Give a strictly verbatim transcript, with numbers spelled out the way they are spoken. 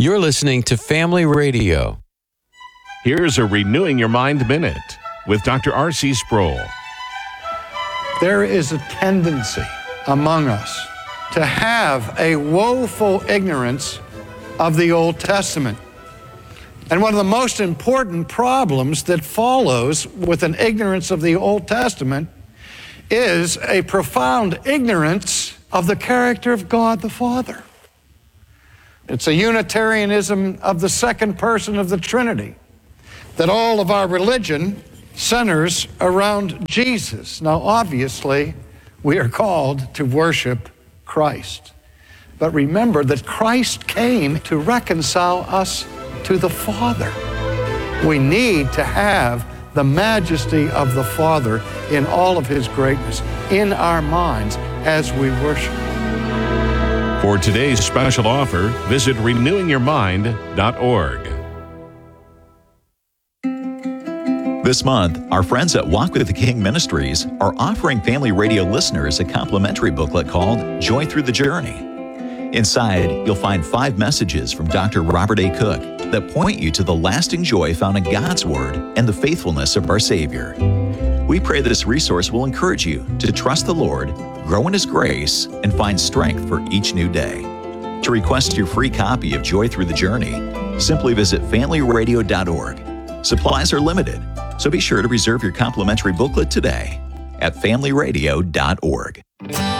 You're listening to Family Radio. Here's a Renewing Your Mind Minute with Doctor R C Sproul. There is a tendency among us to have a woeful ignorance of the Old Testament. And one of the most important problems that follows with an ignorance of the Old Testament is a profound ignorance of the character of God the Father. It's a Unitarianism of the second person of the Trinity, that all of our religion centers around Jesus. Now, obviously, we are called to worship Christ. But remember that Christ came to reconcile us to the Father. We need to have the majesty of the Father in all of His greatness in our minds as we worship. For today's special offer, visit renewing your mind dot org. This month, our friends at Walk with the King Ministries are offering Family Radio listeners a complimentary booklet called Joy Through the Journey. Inside, you'll find five messages from Doctor Robert A. Cook that point you to the lasting joy found in God's Word and the faithfulness of our Savior. We pray that this resource will encourage you to trust the Lord, grow in His grace, and find strength for each new day. To request your free copy of Joy Through the Journey, simply visit family radio dot org. Supplies are limited, so be sure to reserve your complimentary booklet today at family radio dot org.